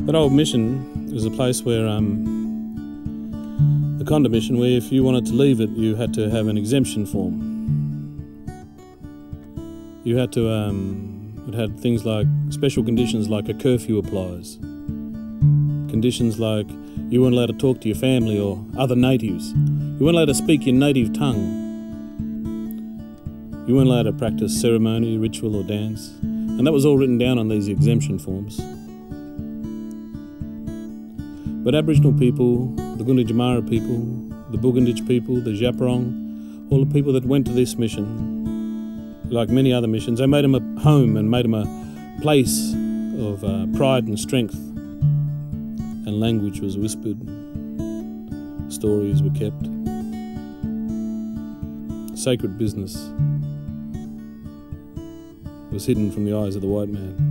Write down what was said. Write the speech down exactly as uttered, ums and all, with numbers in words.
That old mission was a place where, um, the Conda mission, where if you wanted to leave it, you had to have an exemption form. You had to, um, it had things like special conditions like a curfew applies. Conditions like you weren't allowed to talk to your family or other natives. You weren't allowed to speak your native tongue. You weren't allowed to practice ceremony, ritual or dance. And that was all written down on these exemption forms. But Aboriginal people, the Gunditjmara people, the Buganditj people, the Djapurong, all the people that went to this mission, like many other missions, they made them a home and made them a place of uh, pride and strength. And language was whispered, stories were kept. Sacred business was hidden from the eyes of the white man.